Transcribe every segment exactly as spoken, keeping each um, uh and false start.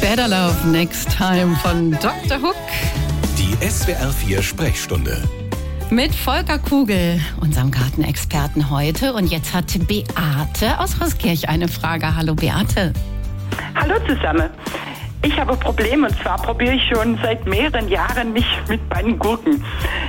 Better Love Next Time von Doktor Hook. Die S W R vier Sprechstunde. Mit Volker Kugel, unserem Gartenexperten heute. Und jetzt hat Beate aus Roskirch eine Frage. Hallo Beate. Hallo zusammen. Ich habe ein Problem, und zwar probiere ich schon seit mehreren Jahren mich mit meinen Gurken.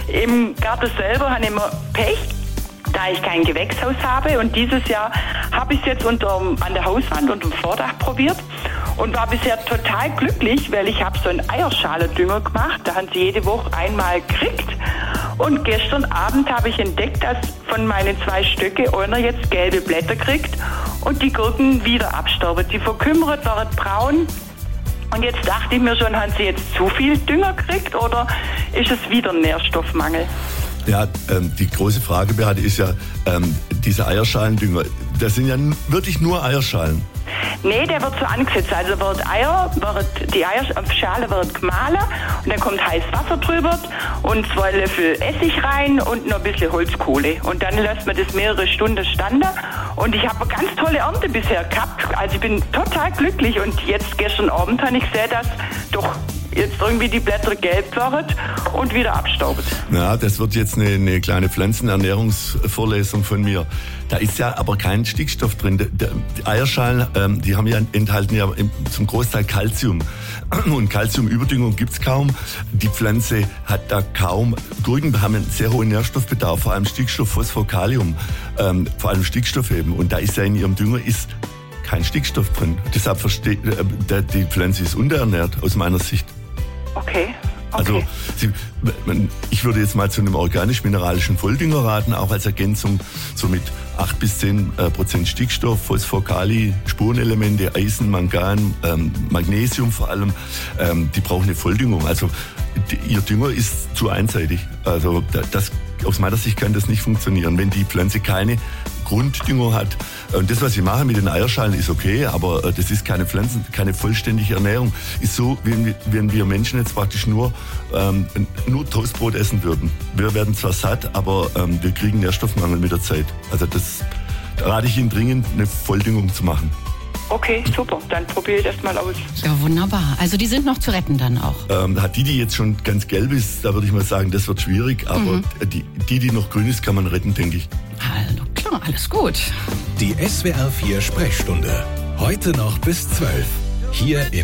Im Garten selber habe ich immer Pech, da ich kein Gewächshaus habe. Und dieses Jahr habe ich es jetzt unter, an der Hauswand und im Vordach probiert und war bisher total glücklich, weil ich habe so einen Eierschaledünger gemacht. Da haben sie jede Woche einmal gekriegt. Und gestern Abend habe ich entdeckt, dass von meinen zwei Stöcke einer jetzt gelbe Blätter kriegt und die Gurken wieder absterben. Die verkümmert, werden braun. Und jetzt dachte ich mir schon, haben sie jetzt zu viel Dünger gekriegt oder ist es wieder ein Nährstoffmangel? Ja, ähm, die große Frage, Beate, ist ja, ähm, diese Eierschalendünger, das sind ja wirklich nur Eierschalen. Nee, der wird so angesetzt. Also wird Eier, wird, die Eierschale wird gemahlen und dann kommt heißes Wasser drüber und zwei Löffel Essig rein und noch ein bisschen Holzkohle. Und dann lässt man das mehrere Stunden standen. Und ich habe eine ganz tolle Ernte bisher gehabt. Also ich bin total glücklich. Und jetzt gestern Abend habe ich gesehen, dass doch jetzt irgendwie die Blätter gelb werden und wieder abstauben. Ja, das wird jetzt eine, eine kleine Pflanzenernährungsvorlesung von mir. Da ist ja aber kein Stickstoff drin. Die, die Eierschalen, ähm, die haben ja, enthalten ja zum Großteil Calcium. Und Calciumüberdüngung gibt's kaum. Die Pflanze hat da kaum. Gurken haben einen sehr hohen Nährstoffbedarf, vor allem Stickstoff, Phosphor, Kalium, ähm, vor allem Stickstoff eben. Und da ist ja in ihrem Dünger ist kein Stickstoff drin. Deshalb versteht äh, die Pflanze ist unterernährt aus meiner Sicht. Okay. Also okay. Sie, ich würde jetzt mal zu einem organisch-mineralischen Volldünger raten, auch als Ergänzung, so mit acht bis zehn Prozent Stickstoff, Phosphor, Kali, Spurenelemente, Eisen, Mangan, ähm, Magnesium vor allem. Ähm, die brauchen eine Volldüngung. Also die, ihr Dünger ist zu einseitig. Also das, aus meiner Sicht kann das nicht funktionieren, wenn die Pflanze keine Grunddünger hat. Und das, was ich mache mit den Eierschalen, ist okay, aber das ist keine Pflanzen, keine vollständige Ernährung. Ist so, wenn wir, wenn wir Menschen jetzt praktisch nur, ähm, nur Toastbrot essen würden. Wir werden zwar satt, aber ähm, wir kriegen Nährstoffmangel mit der Zeit. Also das da rate ich Ihnen dringend, eine Volldüngung zu machen. Okay, super. Dann probiere ich das mal aus. Ja, wunderbar. Also die sind noch zu retten dann auch. Ähm, hat die, die jetzt schon ganz gelb ist, da würde ich mal sagen, das wird schwierig. Aber Mhm. die, die, die noch grün ist, kann man retten, denke ich. Also klar, alles gut. Die S W R vier Sprechstunde. Heute noch bis zwölf. Hier im